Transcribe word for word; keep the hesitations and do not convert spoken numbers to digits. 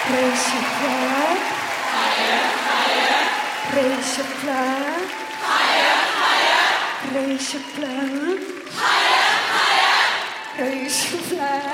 Raise your flag. Higher, higher. Raise your flag. Higher, higher. Raise your flag. Higher, higher. Raise your flag.